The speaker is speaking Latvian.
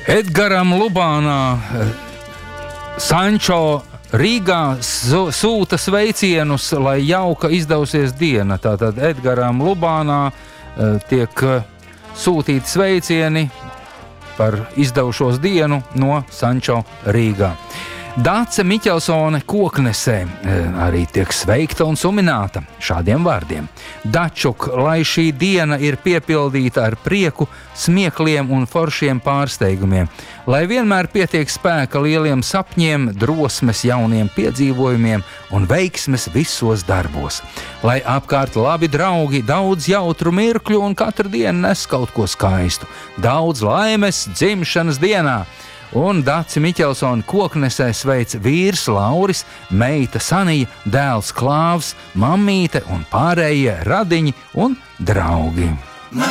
Edgaram Lubānā Sančo Rīgā sūta sveicienus, lai jauka izdevusies diena. Tātad Edgaram Lubānā tiek sūtīti sveicieni par izdevušos dienu no Sančo Rīgā. Dace Miķelsone Koknesē arī tiek sveikta un sumināta šādiem vārdiem. Dačuk, lai šī diena ir piepildīta ar prieku, smiekliem un foršiem pārsteigumiem, lai vienmēr pietiek spēka lieliem sapņiem, drosmes jauniem piedzīvojumiem un veiksmes visos darbos. Lai apkārt labi draugi, daudz jautru mirkļu un katru dienu nes kaut ko skaistu. Daudz laimes dzimšanas dienā! Un Daci Miķelsone Koknesē sveic vīrs Lauris, meita Sanija, dēls Klāvs, mammīte un pārējie radiņi un draugi.